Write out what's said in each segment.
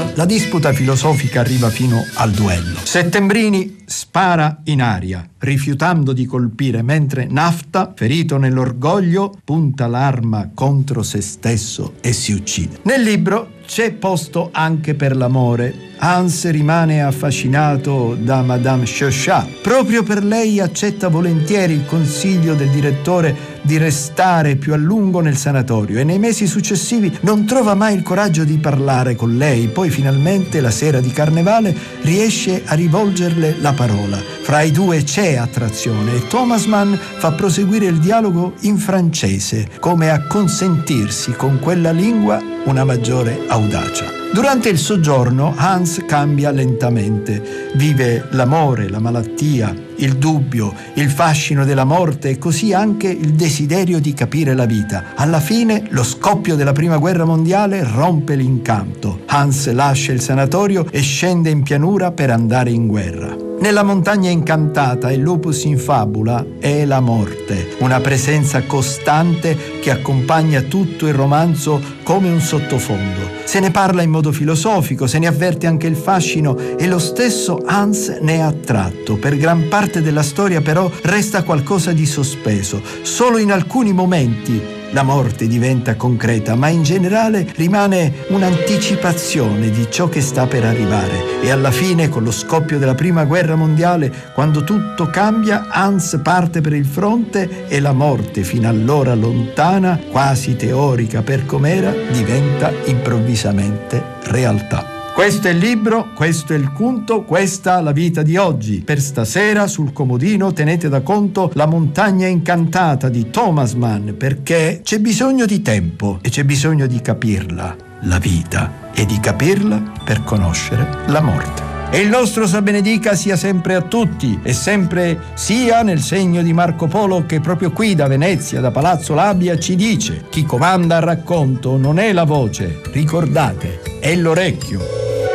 La disputa filosofica arriva fino al duello. Settembrini spara in aria, rifiutando di colpire, mentre Nafta, ferito nell'orgoglio, punta l'arma contro se stesso e si uccide. Nel libro c'è posto anche per l'amore. Hans rimane affascinato da Madame Chauchat. Proprio per lei accetta volentieri il consiglio del direttore di restare più a lungo nel sanatorio e nei mesi successivi non trova mai il coraggio di parlare con lei. Poi finalmente la sera di Carnevale riesce a rivolgerle la parola. Fra i due c'è attrazione e Thomas Mann fa proseguire il dialogo in francese, come a consentirsi con quella lingua una maggiore audacia. Durante il soggiorno Hans cambia lentamente, vive l'amore, la malattia, il dubbio, il fascino della morte e così anche il desiderio di capire la vita. Alla fine lo scoppio della Prima Guerra Mondiale rompe l'incanto. Hans lascia il sanatorio e scende in pianura per andare in guerra. Nella montagna incantata il lupus in fabula è la morte, una presenza costante che accompagna tutto il romanzo come un sottofondo. Se ne parla in modo filosofico, se ne avverte anche il fascino e lo stesso Hans ne è attratto. Per gran parte della storia però resta qualcosa di sospeso. Solo in alcuni momenti la morte diventa concreta, ma in generale rimane un'anticipazione di ciò che sta per arrivare. E alla fine, con lo scoppio della Prima Guerra Mondiale, quando tutto cambia, Hans parte per il fronte e la morte, fino allora lontana, quasi teorica per com'era, diventa improvvisamente realtà. Questo è il libro, questo è il conto, questa la vita di oggi. Per stasera sul comodino tenete da conto La montagna incantata di Thomas Mann, perché c'è bisogno di tempo e c'è bisogno di capirla, la vita, e di capirla per conoscere la morte. E il nostro Sa benedica sia sempre a tutti e sempre sia nel segno di Marco Polo, che proprio qui da Venezia, da Palazzo Labia, ci dice: chi comanda al racconto non è la voce, ricordate, è l'orecchio.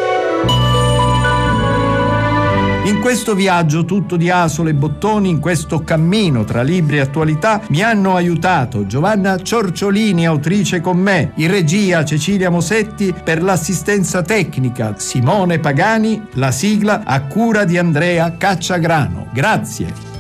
In questo viaggio tutto di asole e bottoni, in questo cammino tra libri e attualità, mi hanno aiutato Giovanna Ciorciolini, autrice con me, in regia Cecilia Mosetti, per l'assistenza tecnica Simone Pagani, la sigla a cura di Andrea Cacciagrano. Grazie.